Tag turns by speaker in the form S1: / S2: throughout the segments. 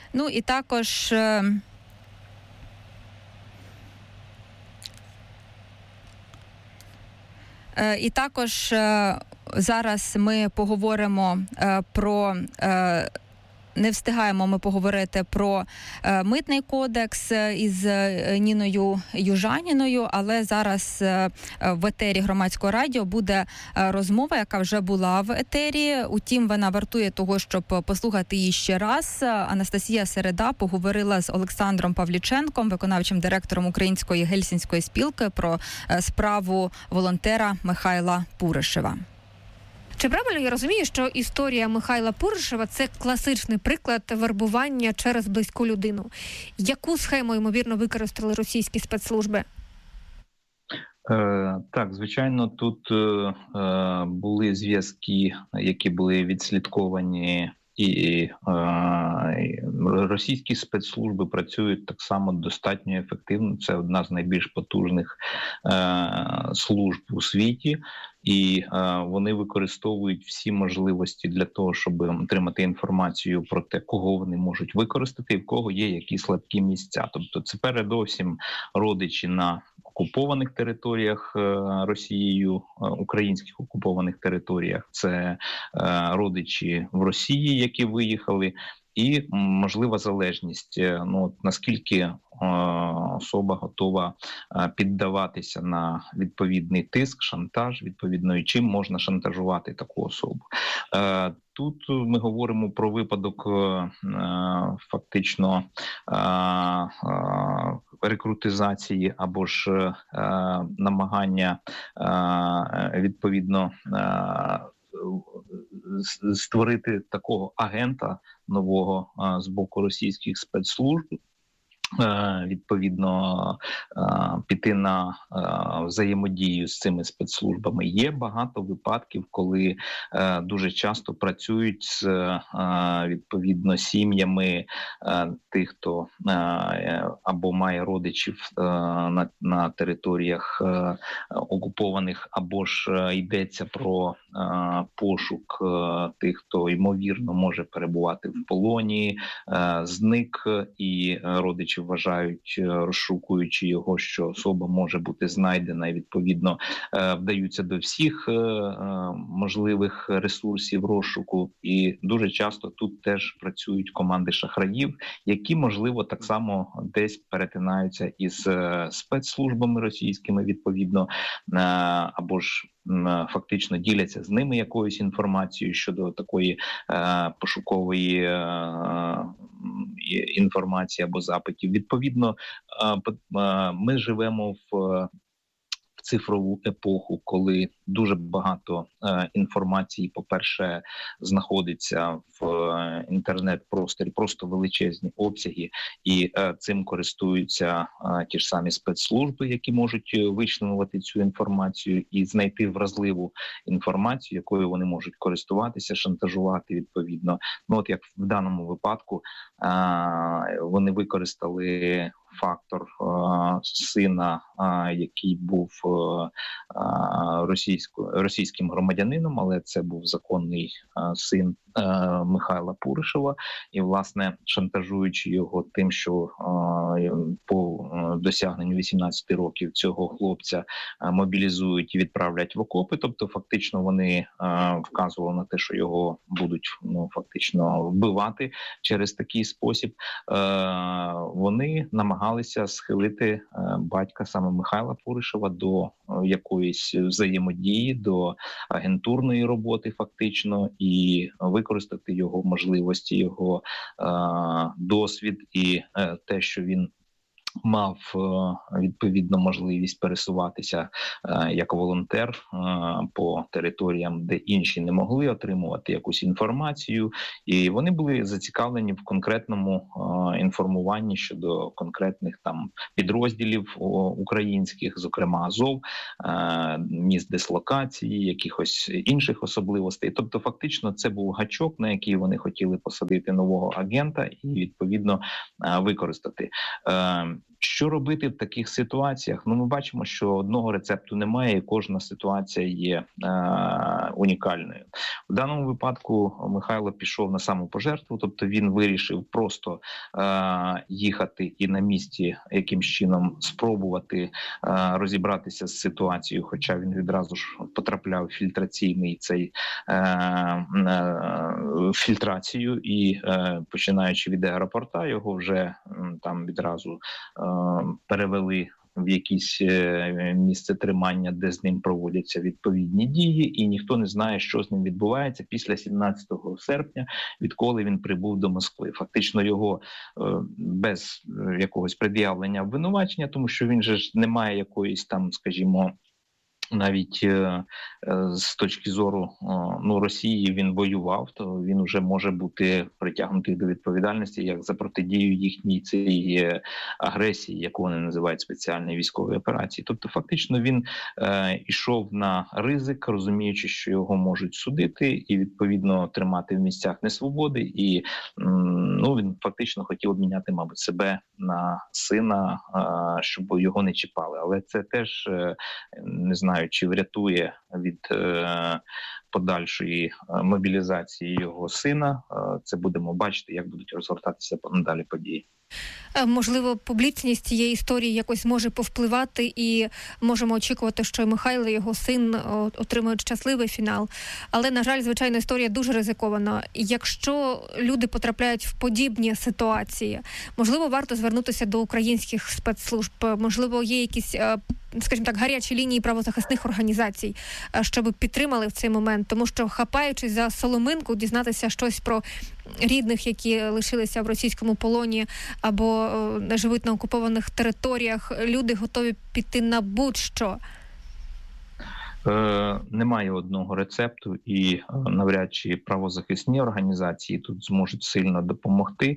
S1: Ну і також зараз ми поговоримо про... Не встигаємо ми поговорити про митний кодекс із Ніною Южаніною, але зараз в етері Громадського радіо буде розмова, яка вже була в етері. Утім, вона вартує того, щоб послухати її ще раз. Анастасія Середа поговорила з Олександром Павліченком, виконавчим директором Української гельсінської спілки, про справу волонтера Михайла Пуришева.
S2: Чи правильно я розумію, що історія Михайла Пуришева – це класичний приклад вербування через близьку людину? Яку схему, ймовірно, використали російські спецслужби?
S3: Так, звичайно, тут були зв'язки, які були відслідковані, і російські спецслужби працюють так само достатньо ефективно. Це одна з найбільш потужних служб у світі. І вони використовують всі можливості для того, щоб отримати інформацію про те, кого вони можуть використати і в кого є які слабкі місця. Тобто це передовсім родичі на окупованих територіях Росією, українських окупованих територіях. Це родичі в Росії, які виїхали. І можлива залежність, наскільки особа готова піддаватися на відповідний тиск, шантаж, відповідно, і чим можна шантажувати таку особу. Тут ми говоримо про випадок фактично рекрутизації або ж намагання відповідно створити такого агента нового з боку російських спецслужб, відповідно піти на взаємодію з цими спецслужбами. Є багато випадків, коли дуже часто працюють з відповідно сім'ями тих, хто або має родичів на територіях окупованих, або ж йдеться про пошук тих, хто ймовірно може перебувати в полоні, зник, і родичі вважають, розшукуючи його, що особа може бути знайдена, і відповідно вдаються до всіх можливих ресурсів розшуку. І дуже часто тут теж працюють команди шахраїв, які, можливо, так само десь перетинаються із спецслужбами російськими, відповідно, або ж фактично діляться з ними якоюсь інформацією щодо такої пошукової інформації або запитів. Відповідно, ми живемо в цифрову епоху, коли дуже багато інформації, по-перше, знаходиться в інтернет-просторі, просто величезні обсяги, і цим користуються ті ж самі спецслужби, які можуть вичленувати цю інформацію і знайти вразливу інформацію, якою вони можуть користуватися, шантажувати відповідно. От як в даному випадку вони використали фактор сина, який був російським громадянином, але це був законний син Михайла Пуришева, і, власне, шантажуючи його тим, що по досягненню 18 років цього хлопця мобілізують і відправлять в окопи, тобто фактично вони вказували на те, що його будуть фактично вбивати через такий спосіб, вони намагалися схилити батька саме Михайла Пуришева до якоїсь взаємодії, до агентурної роботи фактично, і використати його можливості, його досвід і те, що він мав відповідно можливість пересуватися як волонтер по територіям, де інші не могли отримувати якусь інформацію, і вони були зацікавлені в конкретному інформуванні щодо конкретних там підрозділів українських, зокрема Азов, місць дислокації, якихось інших особливостей. Тобто фактично це був гачок, на який вони хотіли посадити нового агента і відповідно використати. Що робити в таких ситуаціях? Ми бачимо, що одного рецепту немає, і кожна ситуація є унікальною. В даному випадку Михайло пішов на самопожертву, тобто він вирішив просто їхати і на місці якимсь чином спробувати розібратися з ситуацією, хоча він відразу ж потрапляв в фільтраційний цей фільтрацію, і починаючи від аеропорта, його вже там відразу перевели в якесь місце тримання, де з ним проводяться відповідні дії, і ніхто не знає, що з ним відбувається після 17 серпня, відколи він прибув до Москви. Фактично його без якогось пред'явлення обвинувачення, тому що він же ж не має якоїсь там, скажімо, навіть з точки зору Росії він воював, то він вже може бути притягнутий до відповідальності як за протидію їхній цій агресії, яку вони називають спеціальні військові операції. Тобто фактично він йшов на ризик, розуміючи, що його можуть судити і відповідно тримати в місцях несвободи, і він фактично хотів обміняти, мабуть, себе на сина, щоб його не чіпали. Але це теж, не знаю, чи врятує від подальшої мобілізації його сина. Це будемо бачити, як будуть розгортатися надалі події.
S2: Можливо, публічність цієї історії якось може повпливати, і можемо очікувати, що Михайло і його син отримають щасливий фінал. Але, на жаль, звичайно, історія дуже ризикована. Якщо люди потрапляють в подібні ситуації, можливо, варто звернутися до українських спецслужб, можливо, є якісь, скажімо так, гарячі лінії правозахисних організацій, щоб підтримали в цей момент, тому що, хапаючись за соломинку, дізнатися щось про рідних, які лишилися в російському полоні або живуть на окупованих територіях, люди готові піти на будь-що.
S3: Немає одного рецепту, і навряд чи правозахисні організації тут зможуть сильно допомогти.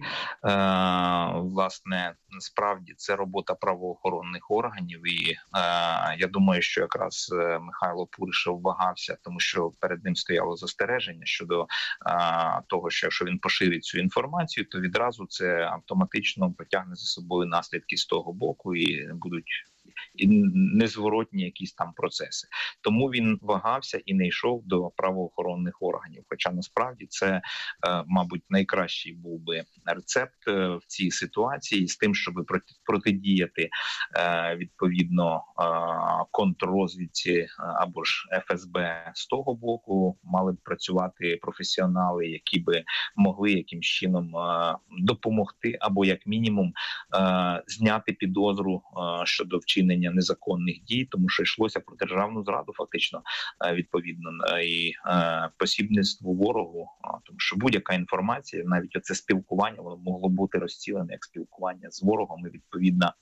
S3: Власне, насправді це робота правоохоронних органів, і я думаю, що якраз Михайло Пуришев вагався, тому що перед ним стояло застереження щодо того, що якщо він поширить цю інформацію, то відразу це автоматично потягне за собою наслідки з того боку, і будуть і незворотні якісь там процеси. Тому він вагався і не йшов до правоохоронних органів. Хоча насправді це, мабуть, найкращий був би рецепт в цій ситуації з тим, щоб протидіяти відповідно контррозвідці або ж ФСБ з того боку, мали б працювати професіонали, які би могли якимсь чином допомогти або як мінімум зняти підозру щодо вчинення незаконних дій, тому що йшлося про державну зраду, фактично, відповідно, і посібництво ворогу, тому що будь-яка інформація, навіть оце спілкування, воно могло бути розцілене як спілкування з ворогом, і відповідно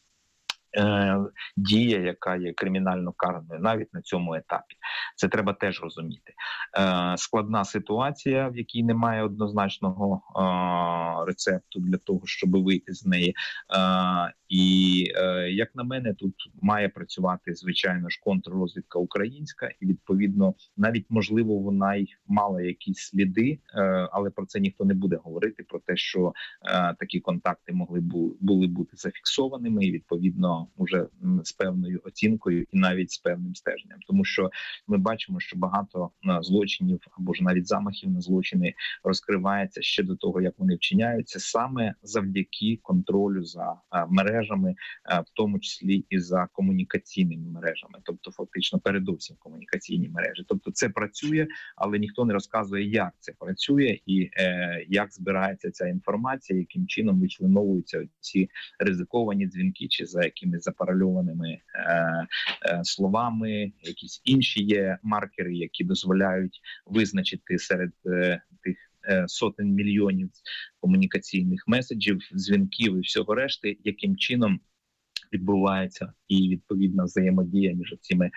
S3: дія, яка є кримінально караною навіть на цьому етапі. Це треба теж розуміти. Складна ситуація, в якій немає однозначного рецепту для того, щоб вийти з неї. І, як на мене, тут має працювати, звичайно ж, контррозвідка українська, і, відповідно, навіть, можливо, вона й мала якісь сліди, але про це ніхто не буде говорити, про те, що такі контакти були бути зафіксованими, і, відповідно, вже з певною оцінкою і навіть з певним стеженням. Тому що ми бачимо, що багато злочинів або ж навіть замахів на злочини розкривається ще до того, як вони вчиняються, саме завдяки контролю за мережами, в тому числі і за комунікаційними мережами. Тобто, фактично, передусім комунікаційні мережі. Тобто це працює, але ніхто не розказує, як це працює і як збирається ця інформація, яким чином вичленовуються ці ризиковані дзвінки, чи за якимись запаральованими словами, якісь інші є маркери, які дозволяють визначити серед тих сотень мільйонів комунікаційних меседжів, дзвінків і всього решти, яким чином відбувається і відповідна взаємодія між цими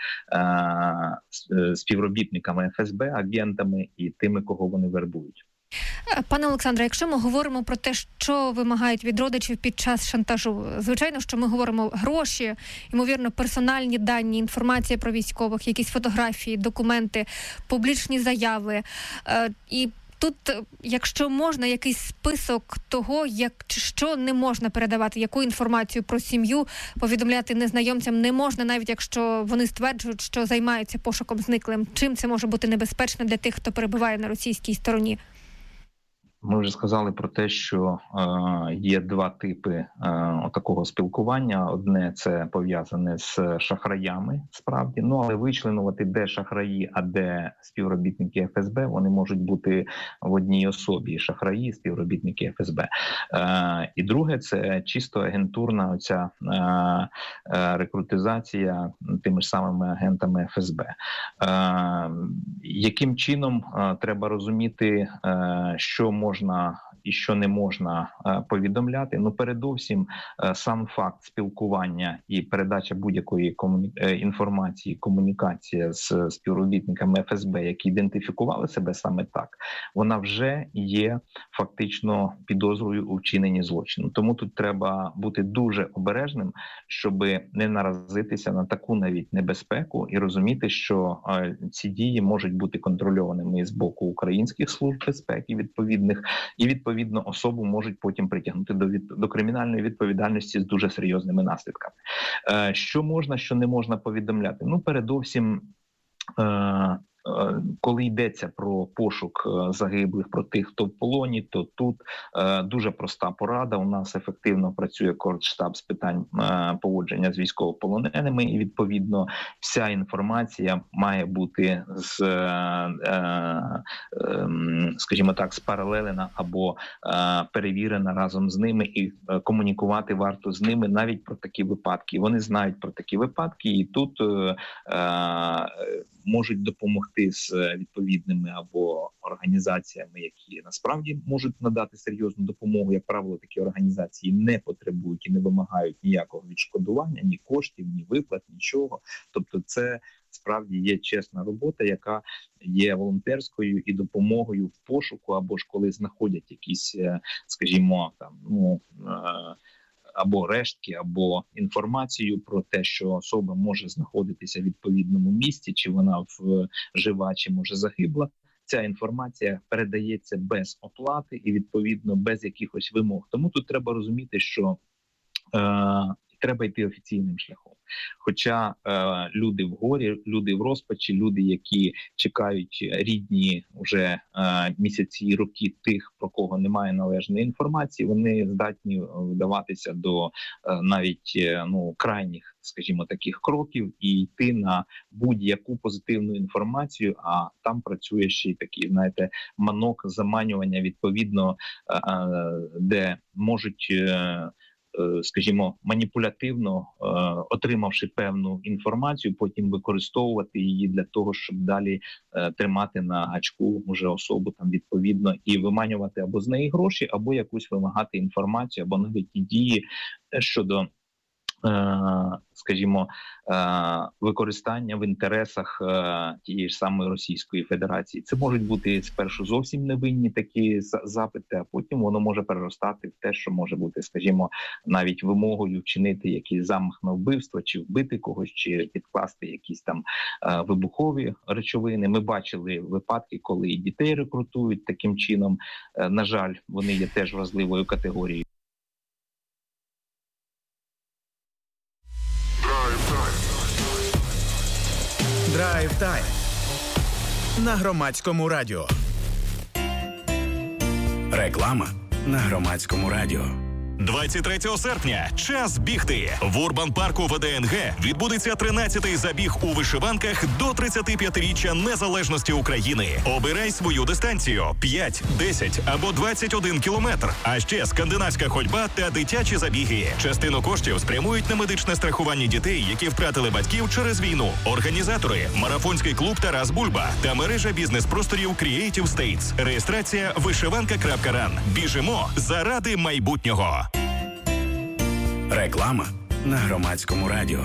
S3: співробітниками ФСБ, агентами і тими, кого вони вербують.
S2: Пане Олександре, якщо ми говоримо про те, що вимагають від родичів під час шантажу, звичайно, що ми говоримо гроші, ймовірно, персональні дані, інформація про військових, якісь фотографії, документи, публічні заяви. І Тут, якщо можна, якийсь список того, що не можна передавати, яку інформацію про сім'ю повідомляти незнайомцям не можна, навіть якщо вони стверджують, що займаються пошуком зниклим. Чим це може бути небезпечно для тих, хто перебуває на російській стороні?
S3: Ми вже сказали про те, що є два типи такого спілкування. Одне – це пов'язане з шахраями, справді. Але вичленувати, де шахраї, а де співробітники ФСБ, вони можуть бути в одній особі. Шахраї, співробітники ФСБ. І друге – це чисто агентурна оця рекрутизація тими ж самими агентами ФСБ. Яким чином треба розуміти, що можна і що не можна повідомляти? Передовсім сам факт спілкування і передача будь-якої інформації, комунікація з співробітниками ФСБ, які ідентифікували себе саме так, вона вже є фактично підозрою у вчиненні злочину. Тому тут треба бути дуже обережним, щоб не наразитися на таку навіть небезпеку і розуміти, що ці дії можуть бути контрольованими з боку українських служб безпеки відповідних, і відповідно особу можуть потім притягнути до кримінальної відповідальності з дуже серйозними наслідками. Що можна, що не можна повідомляти? Передовсім, коли йдеться про пошук загиблих, про тих, хто в полоні, то тут дуже проста порада. У нас ефективно працює Коордштаб з питань поводження з військовополоненими, і відповідно вся інформація має бути скажімо так, спаралелена або перевірена разом з ними, і комунікувати варто з ними навіть про такі випадки. Вони знають про такі випадки, і тут можуть допомогти з відповідними або організаціями, які насправді можуть надати серйозну допомогу. Як правило, такі організації не потребують і не вимагають ніякого відшкодування, ні коштів, ні виплат, нічого. Тобто це справді є чесна робота, яка є волонтерською і допомогою в пошуку, або ж коли знаходять якісь, скажімо, або рештки, або інформацію про те, що особа може знаходитися в відповідному місці, чи вона жива, чи може загибла. Ця інформація передається без оплати і відповідно без якихось вимог. Тому тут треба розуміти, що треба йти офіційним шляхом. Хоча люди в горі, люди в розпачі, люди, які чекають рідні вже місяці і роки тих, про кого немає належної інформації, вони здатні вдаватися до навіть крайніх, скажімо, таких кроків і йти на будь-яку позитивну інформацію, а там працює ще й такий, знаєте, манок заманювання, відповідно, де можуть, скажімо, маніпулятивно, отримавши певну інформацію, потім використовувати її для того, щоб далі тримати на гачку вже особу там відповідно і виманювати або з неї гроші, або якусь вимагати інформацію, або навіть і дії щодо, скажімо, використання в інтересах тієї ж самої Російської Федерації. Це можуть бути спершу зовсім невинні такі запити, а потім воно може переростати в те, що може бути, скажімо, навіть вимогою вчинити якийсь замах на вбивство, чи вбити когось, чи підкласти якісь там вибухові речовини. Ми бачили випадки, коли і дітей рекрутують таким чином. На жаль, вони є теж вразливою категорією.
S4: Драйв-тайм на Громадському радіо. Реклама на Громадському радіо.
S5: 23 серпня – час бігти. В Урбан-парку ВДНГ відбудеться 13-й забіг у вишиванках до 35-річчя незалежності України. Обирай свою дистанцію – 5, 10 або 21 кілометр. А ще скандинавська ходьба та дитячі забіги. Частину коштів спрямують на медичне страхування дітей, які втратили батьків через війну. Організатори – марафонський клуб «Тарас Бульба» та мережа бізнес-просторів Creative States. Реєстрація вишиванка.ран. Біжимо заради майбутнього.
S4: Реклама на Громадському радіо.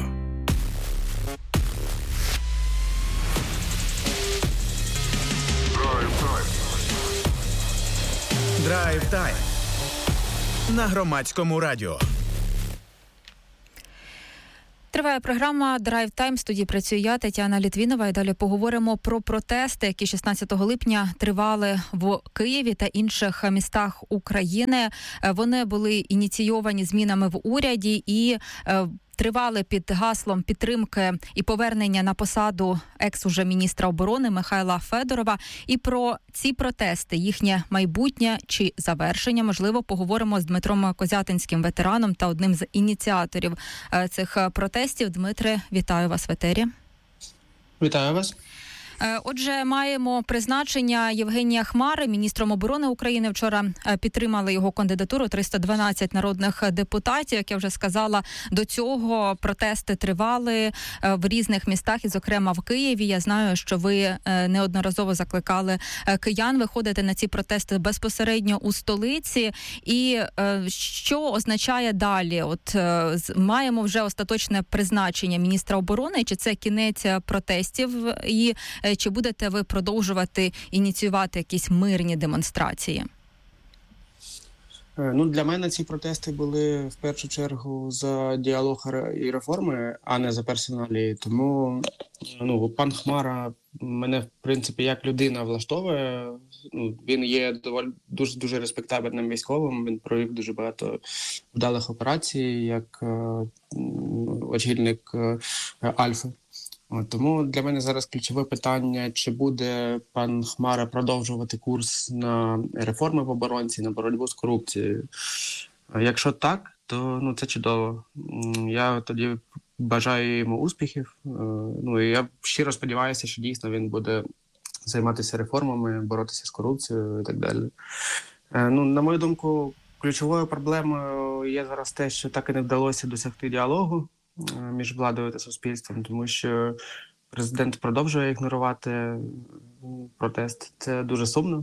S4: Драйв-тайм на Громадському радіо.
S1: Триває програма «Драйв Тайм». В студії працює я, Тетяна Літвінова. І далі поговоримо про протести, які 16 липня тривали в Києві та інших містах України. Вони були ініційовані змінами в уряді і тривали під гаслом підтримки і повернення на посаду екс-уже міністра оборони Михайла Федорова. І про ці протести, їхнє майбутнє чи завершення, можливо, поговоримо з Дмитром Козятинським, ветераном та одним з ініціаторів цих протестів. Дмитре, вітаю вас в етері.
S6: Вітаю вас.
S1: Отже, маємо призначення Євгенія Хмари міністром оборони України. Вчора підтримали його кандидатуру 312 народних депутатів. Як я вже сказала, до цього протести тривали в різних містах, і, зокрема, в Києві. Я знаю, що ви неодноразово закликали киян виходити на ці протести безпосередньо у столиці. І що означає далі? От маємо вже остаточне призначення міністра оборони, чи це кінець протестів і чи будете ви продовжувати ініціювати якісь мирні демонстрації?
S6: Для мене ці протести були в першу чергу за діалог і реформи, а не за персоналі. Тому пан Хмара мене, в принципі, як людина влаштовує. Він є дуже респектабельним військовим, він провів дуже багато вдалих операцій, як очільник Альфи. Тому для мене зараз ключове питання, чи буде пан Хмара продовжувати курс на реформи в оборонці, на боротьбу з корупцією. Якщо так, то це чудово. Я тоді бажаю йому успіхів. І я щиро сподіваюся, що дійсно він буде займатися реформами, боротися з корупцією і так далі. На мою думку, ключовою проблемою є зараз те, що так і не вдалося досягти діалогу між владою та суспільством, тому що президент продовжує ігнорувати протест. Це дуже сумно.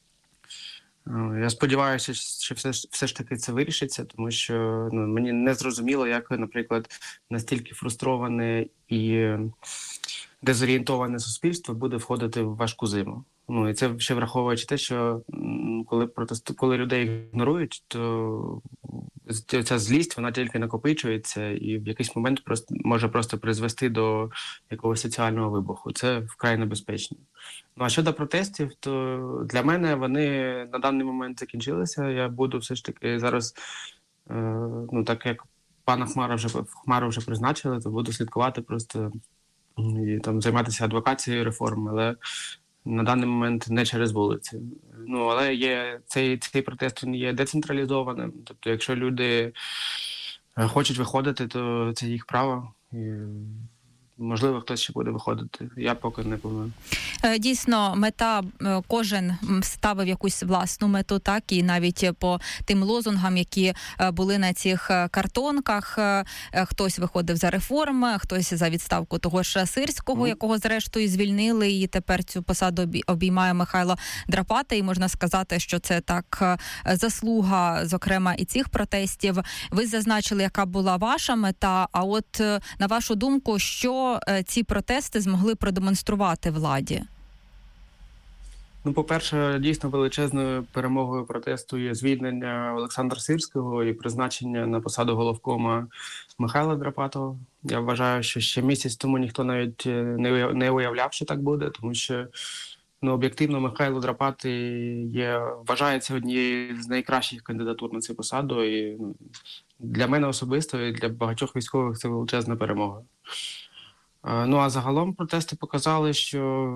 S6: Я сподіваюся, що все ж таки це вирішиться, тому що мені не зрозуміло, як, наприклад, настільки фрустроване і дезорієнтоване суспільство буде входити в важку зиму. І це ще враховуючи те, що коли людей ігнорують, то ця злість, вона тільки накопичується і в якийсь момент може просто призвести до якогось соціального вибуху. Це вкрай небезпечно. А щодо протестів, то для мене вони на даний момент закінчилися. Я буду все ж таки зараз, так як пана Хмару вже призначили, то буду слідкувати просто і займатися адвокацією реформ, але на даний момент не через вулиці. Але цей протест він є децентралізованим. Тобто, якщо люди хочуть виходити, то це їх право. І, можливо, хтось ще буде виходити. Я поки не планую.
S1: Дійсно, мета, кожен ставив якусь власну мету, так, і навіть по тим лозунгам, які були на цих картонках, хтось виходив за реформи, хтось за відставку того ж Сирського, якого зрештою звільнили, і тепер цю посаду обіймає Михайло Драпата, і можна сказати, що це так заслуга, зокрема, і цих протестів. Ви зазначили, яка була ваша мета, а от на вашу думку, що ці протести змогли продемонструвати владі?
S6: По-перше, дійсно величезною перемогою протесту є звільнення Олександра Сирського і призначення на посаду головкома Михайла Драпатова. Я вважаю, що ще місяць тому ніхто навіть не уявляв, що так буде, тому що об'єктивно Михайло Драпатий вважається однією з найкращих кандидатур на цю посаду. І для мене особисто і для багатьох військових це величезна перемога. А загалом протести показали, що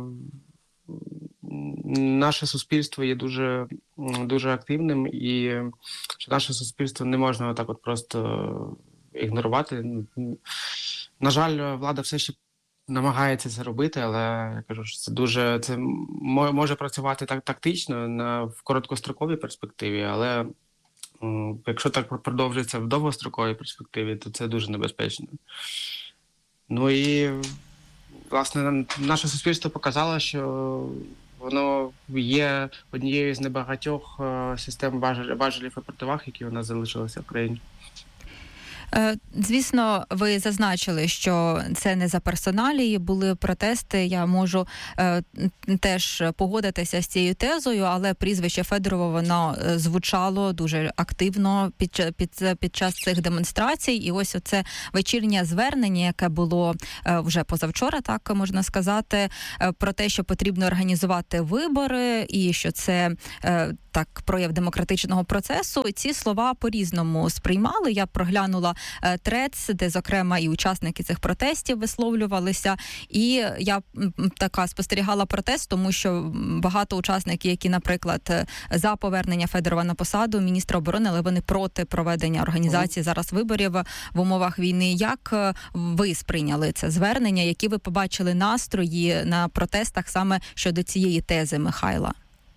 S6: наше суспільство є дуже, дуже активним і що наше суспільство не можна так от просто ігнорувати. На жаль, влада все ще намагається це робити, але я кажу, що це може працювати так тактично в короткостроковій перспективі, але якщо так продовжується в довгостроковій перспективі, то це дуже небезпечно. І, власне, наше суспільство показало, що воно є однією з небагатьох систем важелів і противаг, які у нас залишилися в країні.
S1: Звісно, ви зазначили, що це не за персоналії, були протести. Я можу теж погодитися з цією тезою, але прізвище Федорова, воно звучало дуже активно під час цих демонстрацій. І ось оце вечірнє звернення, яке було вже позавчора, так можна сказати, про те, що потрібно організувати вибори і що це так прояв демократичного процесу. Ці слова по-різному сприймали. Я проглянула трец, де, зокрема, і учасники цих протестів висловлювалися. І я така спостерігала протест, тому що багато учасників, які, наприклад, за повернення Федорова на посаду міністра оборони, але вони проти проведення організації зараз виборів в умовах війни. Як ви сприйняли це звернення? Які ви побачили настрої на протестах саме щодо цієї тези Михайла?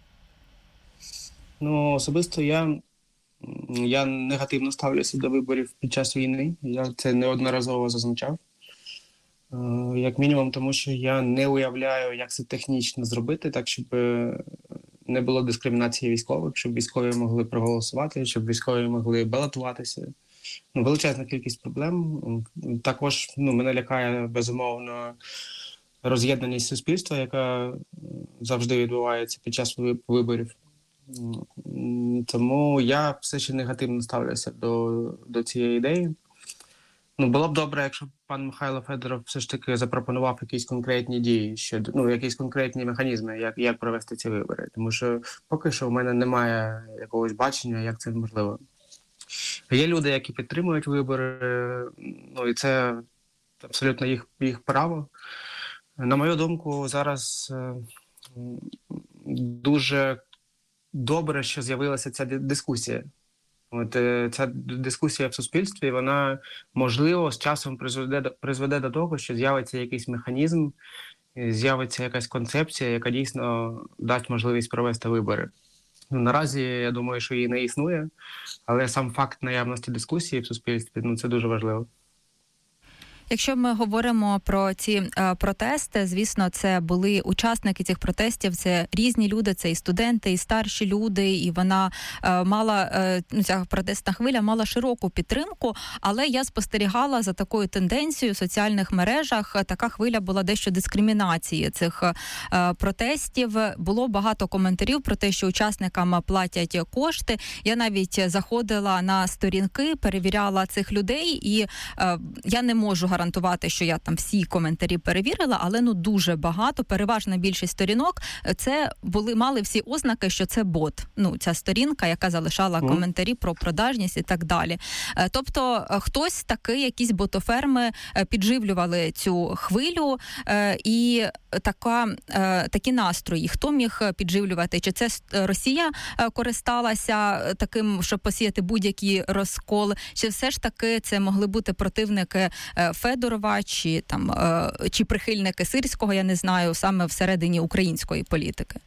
S6: Ну, особисто я негативно ставлюся до виборів під час війни. Я це неодноразово зазначав. Як мінімум, тому що я не уявляю, як це технічно зробити, так, щоб не було дискримінації військових, щоб військові могли проголосувати, щоб військові могли балотуватися. Величезна кількість проблем. Також мене лякає, безумовно, роз'єднаність суспільства, яка завжди відбувається під час виборів. Тому я все ще негативно ставлюся до цієї ідеї. Було б добре, якщо пан Михайло Федоров все ж таки запропонував якісь конкретні дії, якісь конкретні механізми, як провести ці вибори. Тому що поки що в мене немає якогось бачення, як це можливо. Є люди, які підтримують вибори, і це абсолютно їх право. На мою думку, зараз дуже добре, що з'явилася ця дискусія. Ця дискусія в суспільстві, вона, можливо, з часом призведе до того, що з'явиться якийсь механізм, з'явиться якась концепція, яка дійсно дасть можливість провести вибори. Наразі, я думаю, що її не існує, але сам факт наявності дискусії в суспільстві, це дуже важливо.
S1: Якщо ми говоримо про ці протести, звісно, це були учасники цих протестів, це різні люди, це і студенти, і старші люди, і вона мала, ця протестна хвиля мала широку підтримку, але я спостерігала за такою тенденцією в соціальних мережах, така хвиля була дещо дискримінації цих протестів. Було багато коментарів про те, що учасникам платять кошти. Я навіть заходила на сторінки, перевіряла цих людей, і я не можу гарантувати, що я там всі коментарі перевірила, але дуже багато, переважна більшість сторінок, це мали всі ознаки, що це бот. Ця сторінка, яка залишала коментарі про продажність і так далі. Тобто хтось такий, якісь ботоферми підживлювали цю хвилю, і такі настрої. Хто міг підживлювати? Чи це Росія користалася таким, щоб посіяти будь-який розкол? Чи все ж таки це могли бути противники Федорова, чи прихильники Сирського, я не знаю, саме всередині української політики?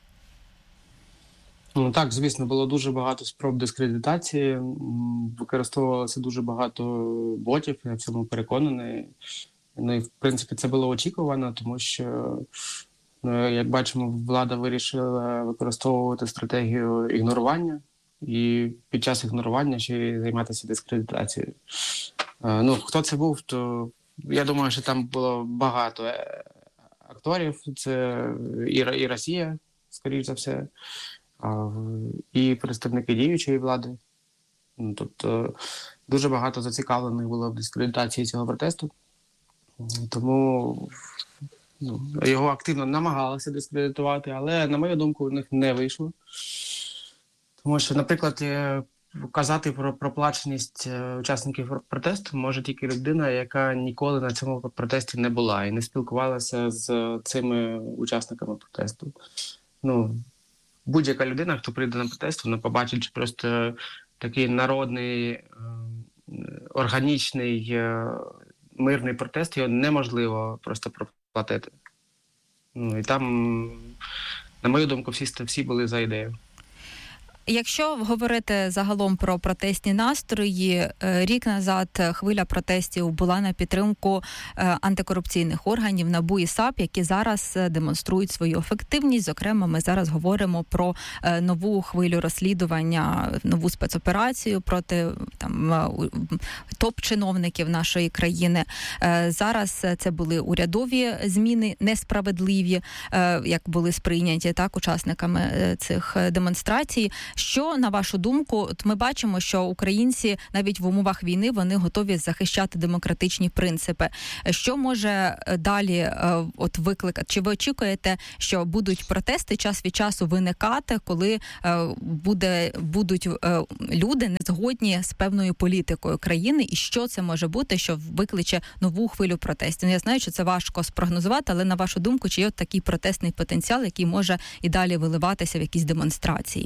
S6: Так, звісно, було дуже багато спроб дискредитації, використовувалося дуже багато ботів, я в цьому переконаний. І, в принципі, це було очікувано, тому що, як бачимо, влада вирішила використовувати стратегію ігнорування і під час ігнорування ще й займатися дискредитацією. Хто це був, то я думаю, що там було багато акторів, це і Росія, скоріш за все, і представники діючої влади. Тобто дуже багато зацікавлених було в дискредитації цього протесту. Тому його активно намагалися дискредитувати, але, на мою думку, у них не вийшло. Тому що, наприклад, казати про проплаченість учасників протесту може тільки людина, яка ніколи на цьому протесті не була і не спілкувалася з цими учасниками протесту. Будь-яка людина, хто прийде на протест, вона побачить, що просто такий народний, органічний, мирний протест, його неможливо просто проплатити. І там, на мою думку, всі були за ідею.
S1: Якщо говорити загалом про протестні настрої, рік назад хвиля протестів була на підтримку антикорупційних органів НАБУ і САП, які зараз демонструють свою ефективність. Зокрема, ми зараз говоримо про нову хвилю розслідування, нову спецоперацію проти топ-чиновників нашої країни. Зараз це були урядові зміни, несправедливі, як були сприйняті учасниками цих демонстрацій. Що, на вашу думку, от ми бачимо, що українці навіть в умовах війни, вони готові захищати демократичні принципи. Що може далі викликати? Чи ви очікуєте, що будуть протести час від часу виникати, коли будуть люди не згодні з певною політикою країни? І що це може бути, що викличе нову хвилю протестів? Я знаю, що це важко спрогнозувати, але на вашу думку, чи є такий протестний потенціал, який може і далі виливатися в якісь демонстрації?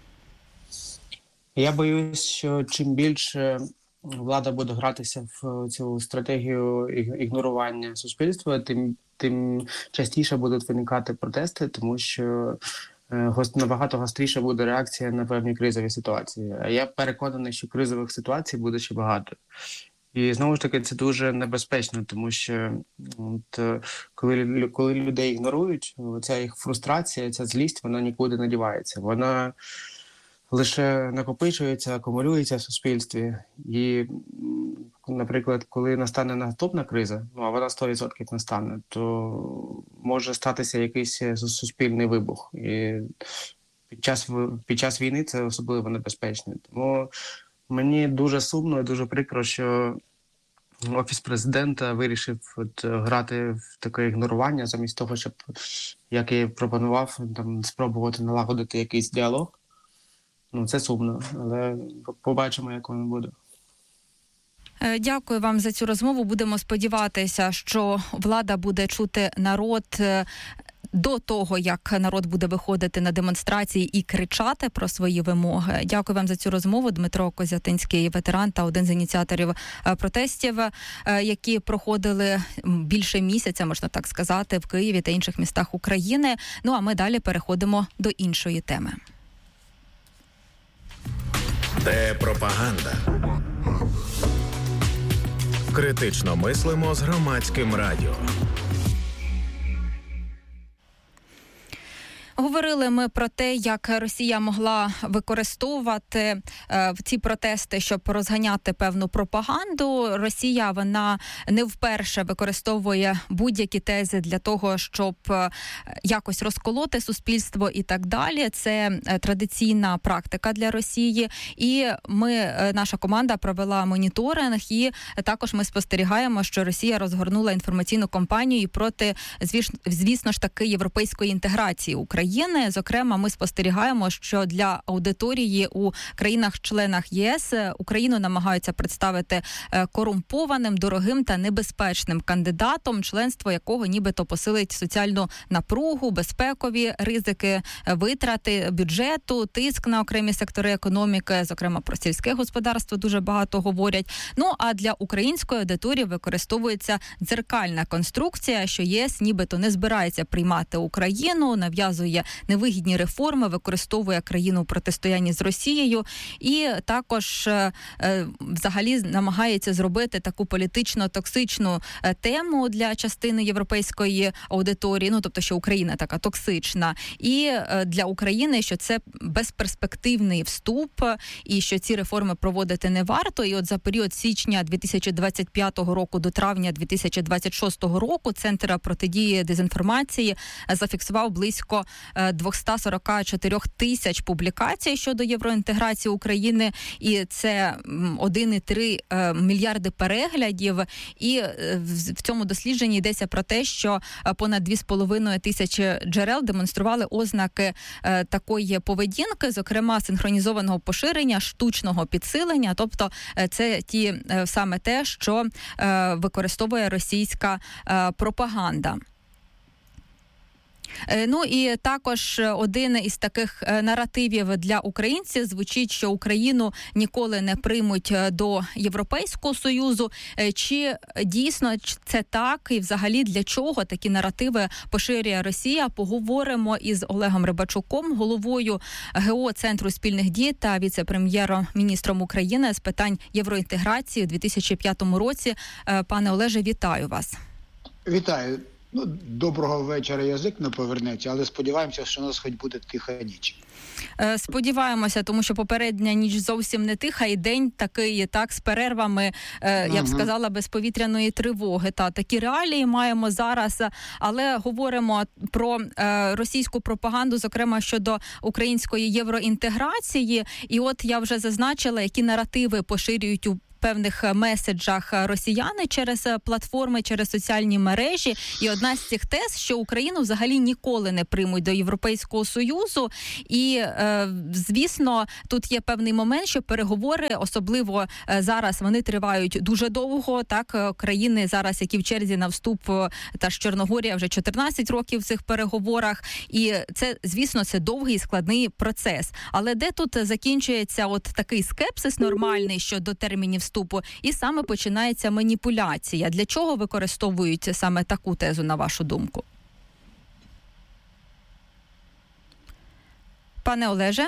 S6: Я боюсь, що чим більше влада буде гратися в цю стратегію ігнорування суспільства, тим частіше будуть виникати протести, тому що набагато гостріша буде реакція на певні кризові ситуації. А я переконаний, що кризових ситуацій буде ще багато. І знову ж таки це дуже небезпечно, тому що коли людей ігнорують, ця їх фрустрація, ця злість, вона нікуди не дівається. Вона лише накопичується, акумулюється в суспільстві. І, наприклад, коли настане наступна криза, а вона 100% настане, то може статися якийсь суспільний вибух. І під час війни це особливо небезпечно. Тому мені дуже сумно і дуже прикро, що Офіс президента вирішив грати в таке ігнорування, замість того, щоб, як я пропонував, спробувати налагодити якийсь діалог. Це сумно, але побачимо, як воно буде.
S1: Дякую вам за цю розмову. Будемо сподіватися, що влада буде чути народ до того, як народ буде виходити на демонстрації і кричати про свої вимоги. Дякую вам за цю розмову. Дмитро Козятинський, ветеран та один з ініціаторів протестів, які проходили більше місяця, можна так сказати, в Києві та інших містах України. А ми далі переходимо до іншої теми.
S4: Де пропаганда? Критично мислимо з Громадським радіо.
S1: Говорили ми про те, як Росія могла використовувати ці протести, щоб розганяти певну пропаганду. Росія, вона не вперше використовує будь-які тези для того, щоб якось розколоти суспільство і так далі. Це традиційна практика для Росії. І наша команда провела моніторинг, і також ми спостерігаємо, що Росія розгорнула інформаційну кампанію проти, звісно ж таки, європейської інтеграції України. Зокрема, ми спостерігаємо, що для аудиторії у країнах-членах ЄС Україну намагаються представити корумпованим, дорогим та небезпечним кандидатом, членство якого нібито посилить соціальну напругу, безпекові ризики, витрати бюджету, тиск на окремі сектори економіки, зокрема про сільське господарство дуже багато говорять. А для української аудиторії використовується дзеркальна конструкція, що єС нібито не збирається приймати Україну, нав'язує невигідні реформи, використовує країну у протистоянні з Росією і також взагалі намагається зробити таку політично-токсичну тему для частини європейської аудиторії, тобто, що Україна така токсична, і для України, що це безперспективний вступ і що ці реформи проводити не варто. І за період січня 2025 року до травня 2026 року Центр протидії дезінформації зафіксував близько 244 тисяч публікацій щодо євроінтеграції України, і це 1,3 мільярди переглядів. І в цьому дослідженні йдеться про те, що понад 2,5 тисячі джерел демонстрували ознаки такої поведінки, зокрема синхронізованого поширення, штучного підсилення, тобто це саме те, що використовує російська пропаганда. Ну і також один із таких наративів для українців звучить, що Україну ніколи не приймуть до Європейського Союзу. Чи дійсно це так і взагалі для чого такі наративи поширює Росія? Поговоримо із Олегом Рибачуком, головою ГО Центру спільних дій та віце-прем'єром-міністром України з питань євроінтеграції у 2005 році. Пане Олеже, вітаю вас.
S7: Вітаю. Ну, доброго вечора, язик не повернеться, але сподіваємося, що у нас хоч буде тиха ніч.
S1: Сподіваємося, тому що попередня ніч зовсім не тиха, і день такий, так, з перервами, я б сказала, без повітряної тривоги. Такі реалії маємо зараз, але говоримо про російську пропаганду, зокрема, щодо української євроінтеграції. І от я вже зазначила, які наративи поширюють у певних меседжах росіяни через платформи, через соціальні мережі. І одна з цих тез, що Україну взагалі ніколи не приймуть до Європейського Союзу. І, звісно, тут є певний момент, що переговори, особливо зараз, вони тривають дуже довго. Так, країни зараз, які в черзі на вступ, та ж Чорногорія вже 14 років в цих переговорах. І це, звісно, це довгий і складний процес. Але де тут закінчується от такий скепсис нормальний щодо термінів вступу, і саме починається маніпуляція. Для чого використовують саме таку тезу, на вашу думку? Пане Олеже?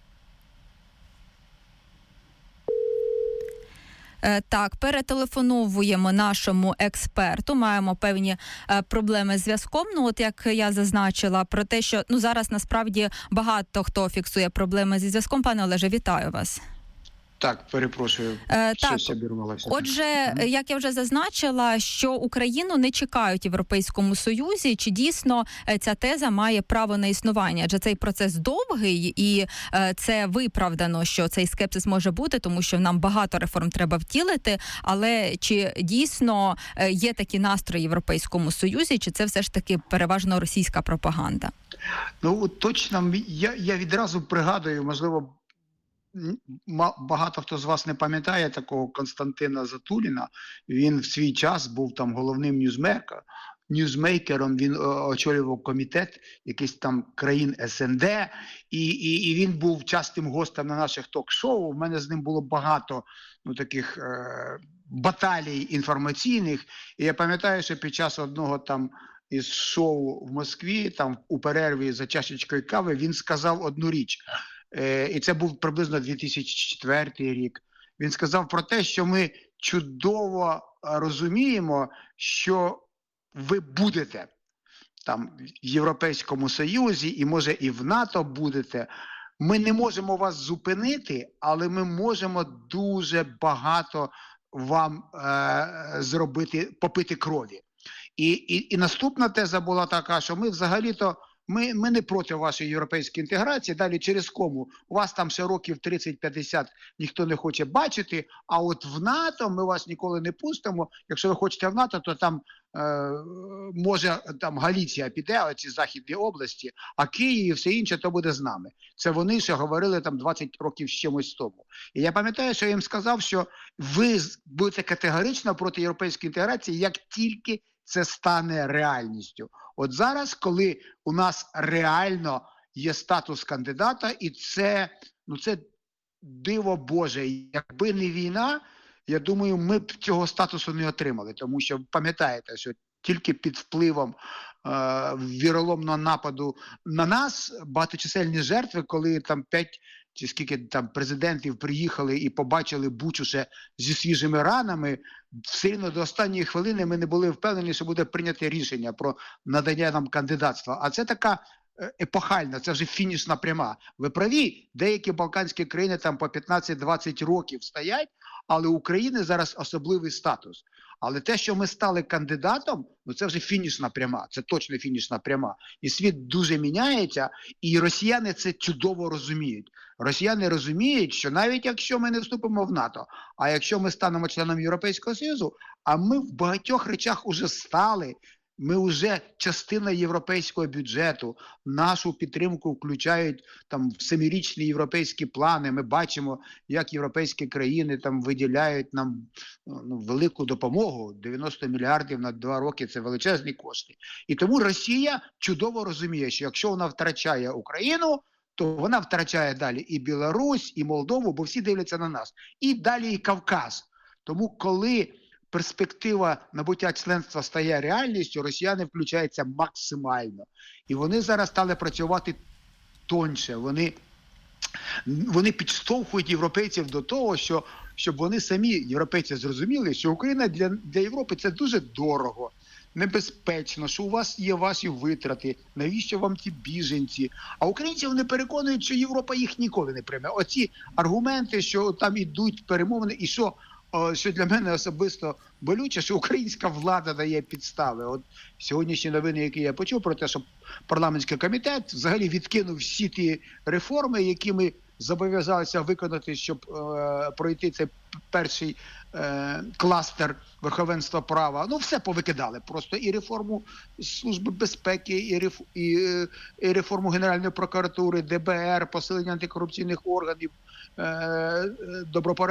S1: Так, перетелефоновуємо нашому експерту. Маємо певні проблеми з зв'язком. Ну, от як я зазначила, про те, що зараз насправді багато хто фіксує проблеми зі зв'язком. Пане Олеже, вітаю вас.
S7: Так, перепрошую, щось обірвалося.
S1: Отже, як я вже зазначила, що Україну не чекають в Європейському Союзі, чи дійсно ця теза має право на існування? Адже цей процес довгий, і це виправдано, що цей скепсис може бути, тому що нам багато реформ треба втілити, але чи дійсно є такі настрої в Європейському Союзі, чи це все ж таки переважно російська пропаганда?
S7: Ну, точно, я відразу пригадую, можливо, багато хто з вас не пам'ятає такого Константина Затуліна. Він в свій час був там головним ньюзмейкером, він очолював комітет якийсь там країн СНД, і він був частим гостем на наших ток-шоу. У мене з ним було багато таких баталій інформаційних. І я пам'ятаю, що під час одного там із шоу в Москві, там у перерві за чашечкою кави, він сказав одну річ. І це був приблизно 2004 рік. Він сказав про те, що ми чудово розуміємо, що ви будете там в Європейському Союзі і, може, і в НАТО будете. Ми не можемо вас зупинити, але ми можемо дуже багато вам зробити, попити крові. І наступна теза була така, що ми взагалі-то Ми не проти вашої європейської інтеграції, далі через кому. У вас там ще років 30-50 ніхто не хоче бачити, а от в НАТО ми вас ніколи не пустимо. Якщо ви хочете в НАТО, то там, може, там Галіція піде, оці західні області, а Київ і все інше, то буде з нами. Це вони ще говорили там 20 років з чимось тому. І я пам'ятаю, що я їм сказав, що ви будете категорично проти європейської інтеграції, як тільки це стане реальністю. От зараз, коли у нас реально є статус кандидата, і це диво Боже. Якби не війна, я думаю, ми б цього статусу не отримали. Тому що, пам'ятаєте, що тільки під впливом віроломного нападу на нас багаточисельні жертви, коли там 5 чи скільки там президентів приїхали і побачили Бучу ще зі свіжими ранами, все рівно до останньої хвилини ми не були впевнені, що буде прийняте рішення про надання нам кандидатства. А це така епохальна, це вже фінішна пряма. Ви праві, деякі балканські країни там по 15-20 років стоять, але у України зараз особливий статус. Але те, що ми стали кандидатом, це вже фінішна пряма, це точно фінішна пряма. І світ дуже міняється, і росіяни це чудово розуміють. Росіяни розуміють, що навіть якщо ми не вступимо в НАТО, а якщо ми станемо членом Європейського Союзу, а ми в багатьох речах уже стали, Ми вже частина європейського бюджету, нашу підтримку включають там в 7-річні європейські плани. Ми бачимо, як європейські країни там виділяють нам велику допомогу. 90 мільярдів на 2 роки – це величезні кошти. І тому Росія чудово розуміє, що якщо вона втрачає Україну, то вона втрачає далі і Білорусь, і Молдову, бо всі дивляться на нас. І далі і Кавказ. Тому коли перспектива набуття членства стає реальністю, росіяни включаються максимально. І вони зараз стали працювати тоньше. Вони підштовхують європейців до того, щоб вони самі, європейці, зрозуміли, що Україна для Європи – це дуже дорого, небезпечно, що у вас є ваші витрати, навіщо вам ті біженці. А українці, вони переконують, що Європа їх ніколи не прийме. Оці аргументи, що там ідуть перемовини, і що для мене особисто болюче, що українська влада дає підстави. От сьогоднішні новини, які я почув, про те, що парламентський комітет взагалі відкинув всі ті реформи, які ми зобов'язалися виконати, щоб пройти цей перший кластер верховенства права. Ну, все повикидали. Просто і реформу Служби безпеки, і реформу Генеральної прокуратури, ДБР, посилення антикорупційних органів, добропорядку